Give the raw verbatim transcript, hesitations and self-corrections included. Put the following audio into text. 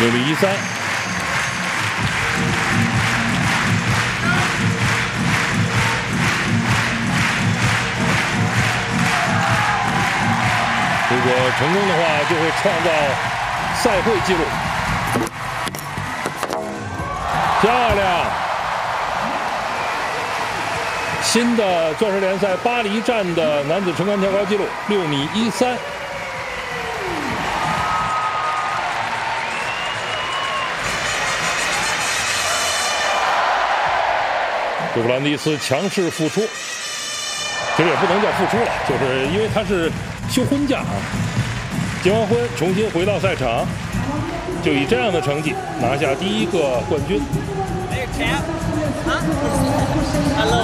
六比一三。如果成功的话，就会创造赛会纪录。漂亮！新的钻石联赛巴黎站的男子撑杆跳高纪录六米一三。杜布兰蒂斯强势复出，其实也不能叫复出了，就是因为他是休婚假啊，结完婚重新回到赛场，就以这样的成绩拿下第一个冠军。 Hello.